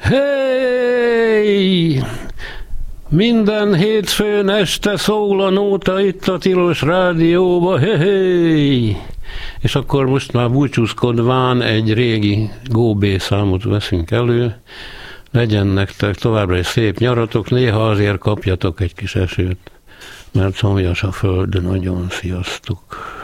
Hey! Minden hétfőn este szól a nóta itt a Tilos Rádióba, hey! És akkor most már búcsúzkodván egy régi Góbé számot veszünk elő. Legyen nektek továbbra egy szép nyaratok, néha azért kapjatok egy kis esőt, mert szomjas a föld, nagyon sziasztok!